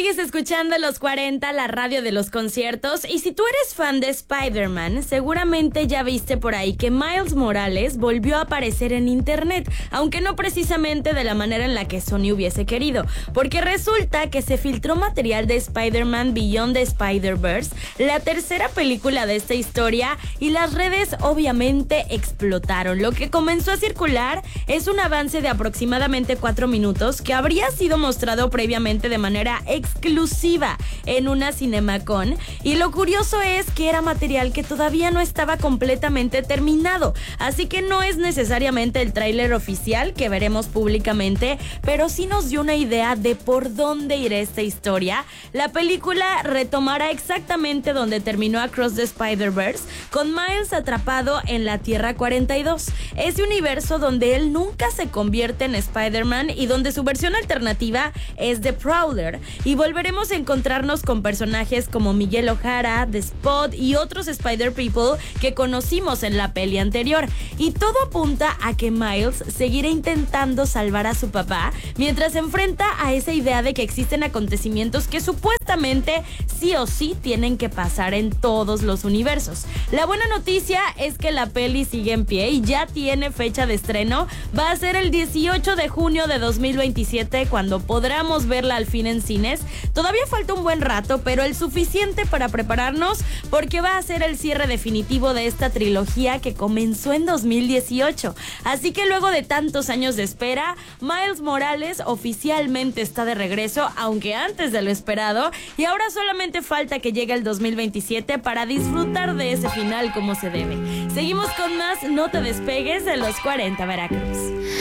Sigues escuchando Los 40, la radio de los conciertos. Y si tú eres fan de Spider-Man, seguramente ya viste por ahí que Miles Morales volvió a aparecer en internet, aunque no precisamente de la manera en la que Sony hubiese querido, porque resulta que se filtró material de Spider-Man Beyond the Spider-Verse, la tercera película de esta historia, y las redes obviamente explotaron. Lo que comenzó a circular es un avance de aproximadamente 4 minutos que habría sido mostrado previamente de manera exclusiva en una CinemaCon, y lo curioso es que era material que todavía no estaba completamente terminado, así que no es necesariamente el tráiler oficial que veremos públicamente, pero sí nos dio una idea de por dónde irá esta historia. La película retomará exactamente donde terminó Across the Spider-Verse, con Miles atrapado en la Tierra 42, ese universo donde él nunca se convierte en Spider-Man y donde su versión alternativa es The Prowler, y volveremos a encontrarnos con personajes como Miguel O'Hara, The Spot y otros Spider-People que conocimos en la peli anterior, y todo apunta a que Miles seguirá intentando salvar a su papá mientras se enfrenta a esa idea de que existen acontecimientos que supuestamente sí o sí tienen que pasar en todos los universos. La buena noticia es que la peli sigue en pie y ya tiene fecha de estreno. Va a ser el 18 de junio de 2027 cuando podamos verla al fin en cines. Todavía falta un buen rato, pero el suficiente para prepararnos, porque va a ser el cierre definitivo de esta trilogía que comenzó en 2018. Así que luego de tantos años de espera, Miles Morales oficialmente está de regreso, aunque antes de lo esperado, y ahora solamente falta que llegue el 2027 para disfrutar de ese final como se debe. Seguimos con más, no te despegues de Los 40 Veracruz.